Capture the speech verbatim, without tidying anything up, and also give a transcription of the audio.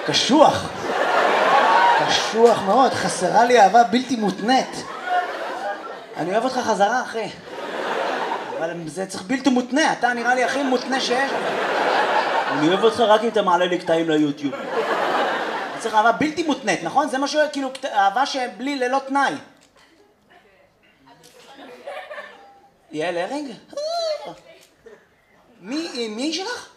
קשוח. קשוח מאוד, חסרה לי אהבה בלתי מותנית. אני אוהב אותך חזרה, אחי. אבל זה צריך בלתי מותנה, אתה נראה לי הכי מותנה שיש. אני אוהב אותך רק אם אתה מעלה לי קטעים ליוטיוב. אני צריך אהבה בלתי מותנית, נכון? זה משהו, כאילו, אהבה שבלי ללא תנאי. יעל הרינג? מי, מי שלך?